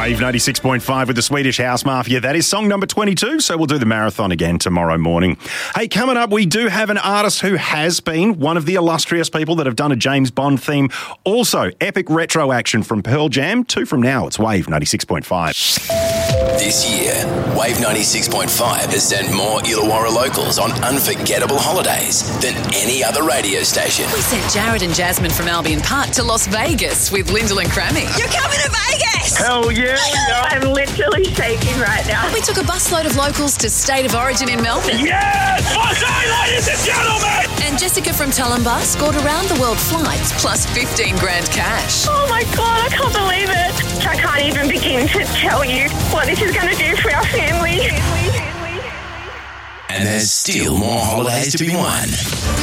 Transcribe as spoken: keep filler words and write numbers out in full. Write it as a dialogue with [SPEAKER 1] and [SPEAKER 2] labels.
[SPEAKER 1] Wave ninety-six point five with the Swedish House Mafia. That is song number twenty-two, so we'll do the marathon again tomorrow morning. Hey, coming up, we do have an artist who has been one of the illustrious people that have done a James Bond theme. Also, epic retro action from Pearl Jam. Two from now. It's Wave ninety-six point five.
[SPEAKER 2] This year, Wave ninety-six point five has sent more Illawarra locals on unforgettable holidays than any other radio station.
[SPEAKER 3] We sent Jared and Jasmine from Albion Park to Las Vegas with Lyndall and Crammy. You're coming to Vegas!
[SPEAKER 4] Hell yeah!
[SPEAKER 5] I'm literally shaking right now.
[SPEAKER 3] We took a busload of locals to State of Origin in Melbourne.
[SPEAKER 4] Yes! Okay, ladies and gentlemen!
[SPEAKER 3] And Jessica from Tulumba scored around the world flights plus fifteen grand cash.
[SPEAKER 5] Oh my God, I can't believe it. I can't even begin to tell you what this is going to do for our family.
[SPEAKER 2] And there's still more holidays to be won.